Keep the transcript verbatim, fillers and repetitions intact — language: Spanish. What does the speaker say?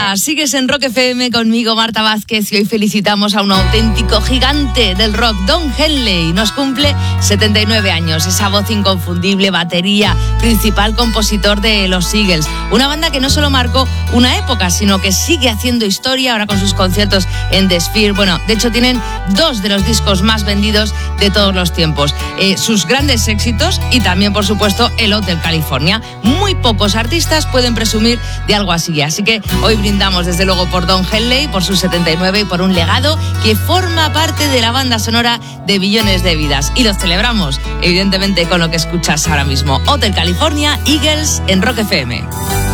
Hola, sigues en Rock F M conmigo, Marta Vázquez, y hoy felicitamos a un auténtico gigante del rock, Don Henley. Nos cumple setenta y nueve años, esa voz inconfundible, batería, principal compositor de los Eagles. Una banda que no solo marcó una época, sino que sigue haciendo historia ahora con sus conciertos en The Sphere. Bueno, de hecho tienen dos de los discos más vendidos de todos los tiempos. Eh, sus grandes éxitos y también, por supuesto, el Hotel California. Muy pocos artistas pueden presumir de algo así. Así que hoy brindamos desde luego por Don Henley, por sus setenta y nueve y por un legado que forma parte de la banda sonora de billones de vidas. Y los celebramos, evidentemente, con lo que escuchas ahora mismo. Hotel California, Eagles en Rock F M.